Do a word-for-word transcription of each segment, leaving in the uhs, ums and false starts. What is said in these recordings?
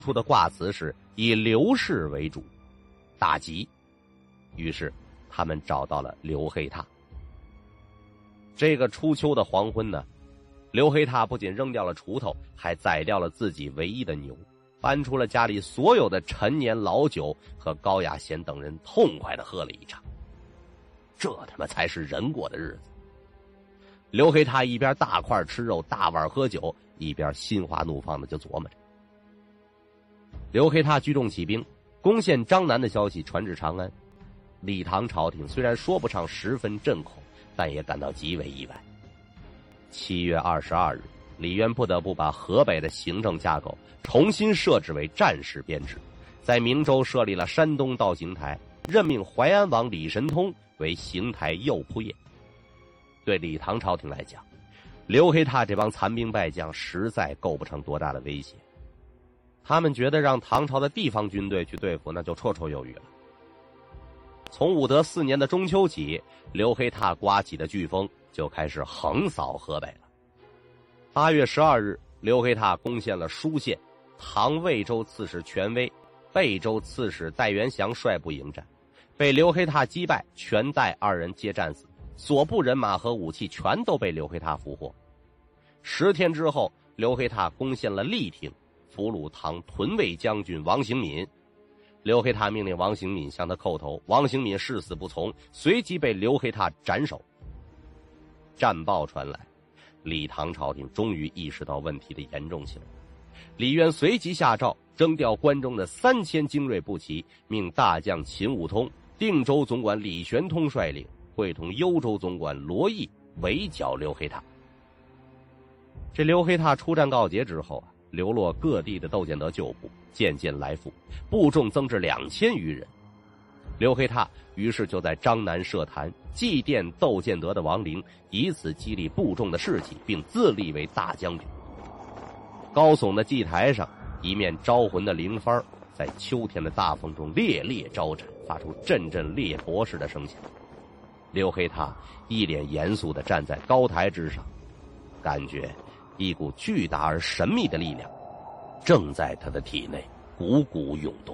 出的卦辞是以刘氏为主，大吉。于是他们找到了刘黑闼。这个初秋的黄昏呢，刘黑闼不仅扔掉了锄头，还宰掉了自己唯一的牛，搬出了家里所有的陈年老酒，和高雅贤等人痛快地喝了一场。这他妈才是人过的日子。刘黑闼一边大块吃肉大碗喝酒，一边心花怒放的就琢磨着。刘黑闼聚众起兵攻陷张南的消息传至长安，李唐朝廷虽然说不上十分震恐，但也感到极为意外。七月二十二日，李渊不得不把河北的行政架构重新设置为战时编制，在明州设立了山东道行台，任命淮安王李神通为行台右仆射。对李唐朝廷来讲，刘黑闼这帮残兵败将实在构不成多大的威胁，他们觉得让唐朝的地方军队去对付那就绰绰有余了。从武德四年的中秋起，刘黑闼刮起的飓风就开始横扫河北了。八月十二日，刘黑闼攻陷了舒县，唐魏州刺史权威、贝州刺史戴元祥率部迎战，被刘黑闼击败，权戴二人皆战死，所部人马和武器全都被刘黑闼俘获。十天之后，刘黑闼攻陷了澧亭，俘虏唐屯卫将军王行敏。刘黑闼命令王行敏向他叩头，王行敏誓死不从，随即被刘黑闼斩首。战报传来，李唐朝廷终于意识到问题的严重性。李渊随即下诏征调关中的三千精锐步骑，命大将秦武通、定州总管李玄通率领，会同幽州总管罗毅围剿刘黑闼。这刘黑闼出战告捷之后啊，流落各地的窦建德旧部渐渐来附，部众增至两千余人。刘黑闼于是就在张南设坛祭奠窦建德的亡灵，以此激励部众的士气，并自立为大将军。高耸的祭台上，一面招魂的灵幡在秋天的大风中烈烈招展，发出阵阵裂帛似的声响。刘黑闼一脸严肃地站在高台之上，感觉一股巨大而神秘的力量正在他的体内汩汩涌动。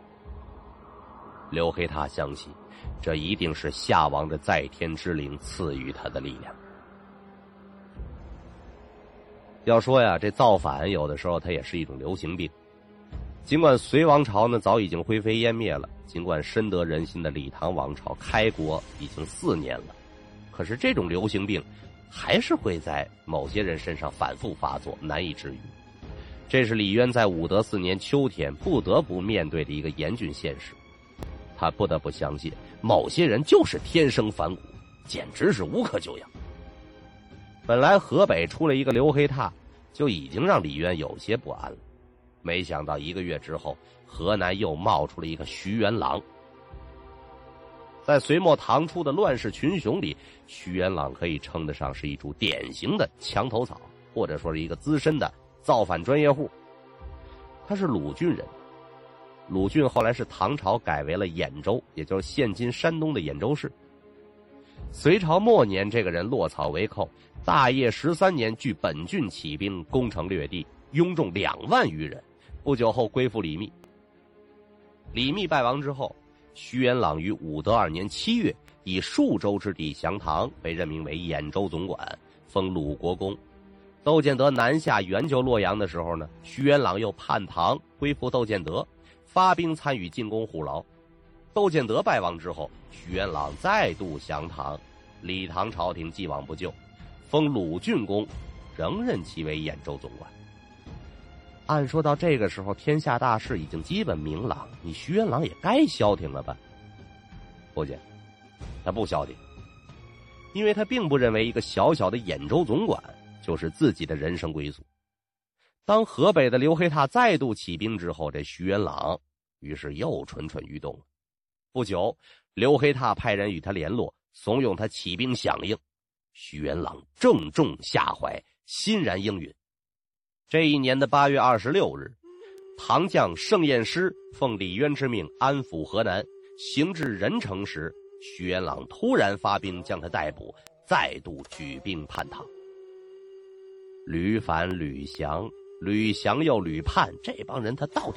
刘黑闼相信，这一定是夏王的在天之灵赐予他的力量。要说呀，这造反有的时候它也是一种流行病。尽管隋王朝呢早已经灰飞烟灭了，尽管深得人心的李唐王朝开国已经四年了，可是这种流行病还是会在某些人身上反复发作，难以治愈。这是李渊在武德四年秋天不得不面对的一个严峻现实。他不得不相信，某些人就是天生反骨，简直是无可救药。本来河北出了一个刘黑闼，就已经让李渊有些不安了。没想到一个月之后，河南又冒出了一个徐元朗。在隋末唐初的乱世群雄里，徐元朗可以称得上是一株典型的墙头草，或者说是一个资深的造反专业户。他是鲁郡人，鲁郡后来是唐朝改为了兖州，也就是现今山东的兖州市。隋朝末年，这个人落草为寇，大业十三年据本郡起兵，攻城略地，拥众两万余人，不久后归附李密。李密败亡之后，徐元朗于武德二年七月以数州之地降唐，被任命为兖州总管，封鲁国公。窦建德南下援救洛阳的时候呢，徐元朗又叛唐，归附窦建德，发兵参与进攻虎牢。窦建德败亡之后，徐元朗再度降唐，李唐朝廷既往不咎，封鲁郡公，仍任其为兖州总管。按说到这个时候，天下大势已经基本明朗，你徐元朗也该消停了吧？不见，他不消停，因为他并不认为一个小小的兖州总管就是自己的人生归宿。当河北的刘黑闼再度起兵之后，这徐元朗于是又蠢蠢欲动了。不久，刘黑闼派人与他联络，怂恿他起兵响应。徐元朗正中下怀，欣然应允。这一年的八月二十六日，唐将盛彦师奉李渊之命安抚河南，行至任城时，徐元朗突然发兵将他逮捕，再度举兵叛唐。吕反、吕降、吕降又吕叛，这帮人他到底